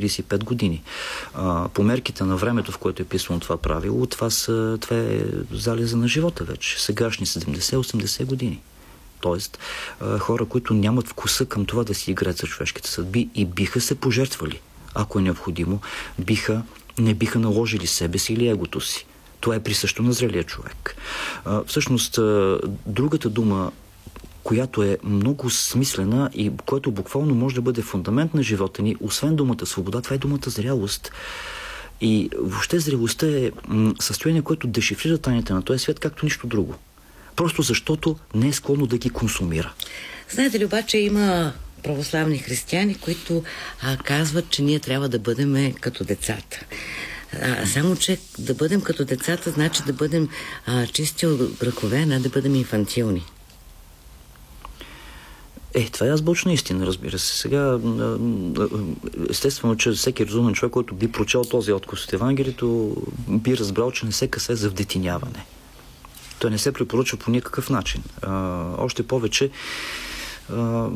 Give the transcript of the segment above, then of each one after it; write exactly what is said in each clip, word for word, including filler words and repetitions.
трийсет и пет години. А, по мерките на времето, в което е писано това правило, това, са, това е залеза на живота вече. Сегашни седемдесет-осемдесет години. Тоест, а, хора, които нямат вкуса към това да си играят за човешките съдби и биха се пожертвали, ако е необходимо, биха, не биха наложили себе си или егото си. Това е присъщо на зрелия човек. А, всъщност, а, другата дума, която е много смислена и която буквално може да бъде фундамент на живота ни, освен думата свобода, това е думата зрялост. И въобще зрелостта е м, състояние, което дешифрира тайните на този свят, както нищо друго. Просто защото не е склонно да ги консумира. Знаете ли, обаче има православни християни, които а, казват, че ние трябва да бъдем като децата. А, само, че да бъдем като децата, значи да бъдем а, чисти от грехове, а не да бъдем инфантилни. Е, това е азбучна истина, разбира се. Сега, естествено, че всеки разумен човек, който би прочел този откус от Евангелието, би разбрал, че не се касае за вдетиняване. Той не се препоръчва по никакъв начин. А, още повече а,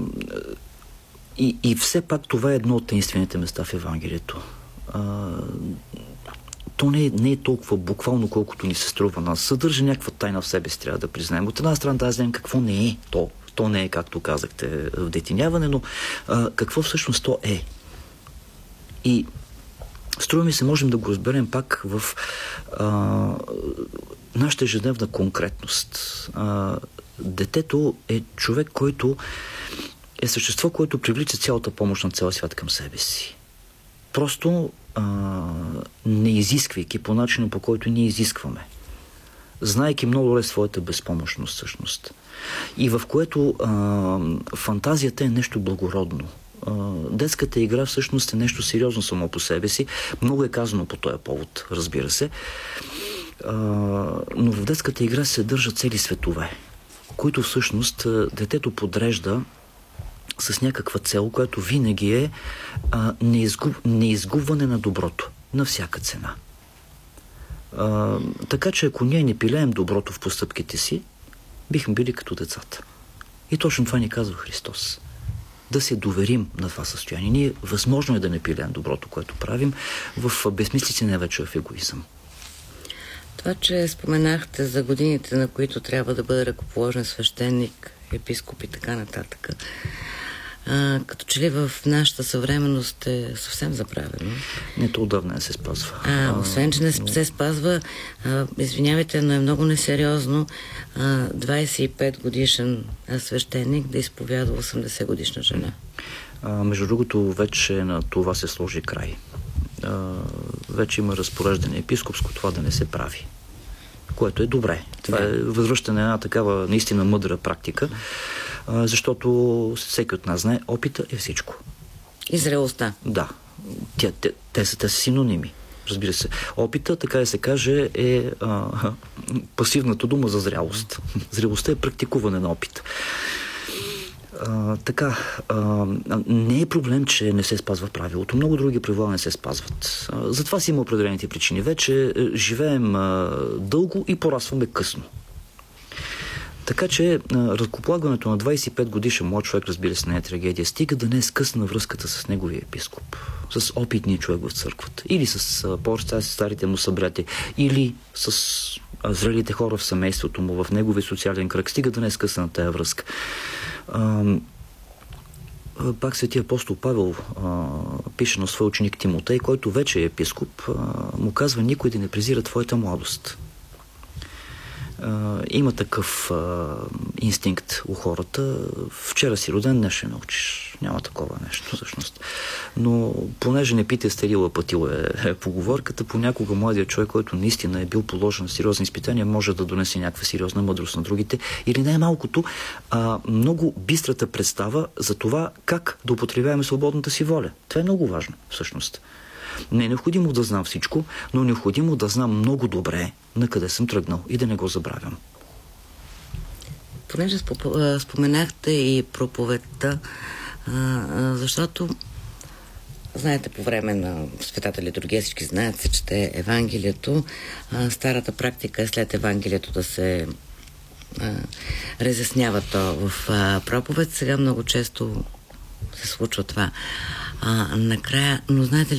и, и все пак това е едно от таинствените места в Евангелието. А, то не е, не е толкова буквално, колкото ни се струва нас. Съдържа някаква тайна в себе си, трябва да признаем. От една страна да знаем какво не е то. То не е, както казахте, вдетиняване, но а, какво всъщност то е. И струва ми се, можем да го разберем пак в а, нашата ежедневна конкретност. А, детето е човек, който е същество, което привлича цялата помощ на цял свят към себе си. Просто а, не изисквайки по начина, по който ние изискваме. Знаейки много добре своята безпомощност всъщност. И в което а, фантазията е нещо благородно. А, детската игра всъщност е нещо сериозно само по себе си. Много е казано по този повод, разбира се. А, но в детската игра се държат цели светове, които всъщност детето подрежда с някаква цел, която винаги е а, неизгуб, неизгубване на доброто на всяка цена. А, така че ако ние не пилеем доброто в постъпките си, бихме били като децата. И точно това ни казва Христос. Да се доверим на това състояние. Ние възможно е да не пилеем доброто, което правим, в безмислици, не вече в егоизъм. Това, че споменахте за годините, на които трябва да бъде ръкоположен свещеник, епископ и така нататък, а, като че ли в нашата съвременност е съвсем забравено. Не, то отдавна не се спазва. А, освен, че не но... се спазва, а, извинявайте, но е много несериозно а, двайсет и пет годишен свещеник да изповядва осемдесет годишна жена. А, между другото, вече на това се сложи край. А, вече има разпореждане епископско това да не се прави. Което е добре. Това е възвръщане на една такава наистина мъдра практика, а, защото всеки от нас знае, опита е всичко. И зрелостта. Да. Те, те, те, са, те са синоними. Разбира се. Опита, така да се каже, е а, пасивната дума за зрялост. Зрелостта е практикуване на опит. А, така, а, не е проблем, че не се спазва правилото. Много други правила не се спазват. А, затова си има определените причини. Вече живеем а, дълго и порасваме късно. Така че ръкополагането на двайсет и пет годишен млад човек, разбира се, не е трагедия. Стига да не е скъсна връзката с неговия епископ, с опитния човек в църквата, или с по-старите старите му събрати, или с зрелите хора в семейството му, в неговия социален кръг. Стига да не е скъсна тая връзка. А, пак светия апостол Павел а, пише на своя ученик Тимотей, който вече е епископ, а, му казва: никой да не презира твоята младост. Uh, има такъв uh, инстинкт у хората. Вчера си роден, днес ще научиш. Няма такова нещо, всъщност. Но понеже не питай старила, пътила е, е поговорката, понякога младият човек, който наистина е бил положен на сериозни изпитания, може да донесе някаква сериозна мъдрост на другите. Или най-малкото а, много бистрата представа за това как да употребяваме свободната си воля. Това е много важно, всъщност. Не е необходимо да знам всичко, но е необходимо да знам много добре на къде съм тръгнал и да не го забравям. Понеже споменахте и проповедта, защото знаете, по време на светата литургия всички знаят, се чете Евангелието. Старата практика е след Евангелието да се разяснява то в проповед. Сега много често се случва това а, накрая, но знаете ли,